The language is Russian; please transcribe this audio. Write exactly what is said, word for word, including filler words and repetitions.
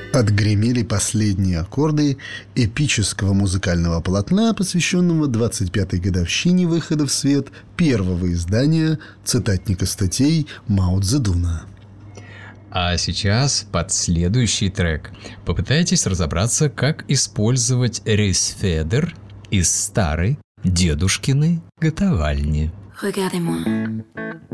Отгремели последние аккорды эпического музыкального полотна, посвященного двадцать пятой годовщине выхода в свет первого издания цитатника статей Мао Цзэдуна. А сейчас под следующий трек попытайтесь разобраться, как использовать рейсфедер из старой дедушкиной готовальни. Regardez-moi.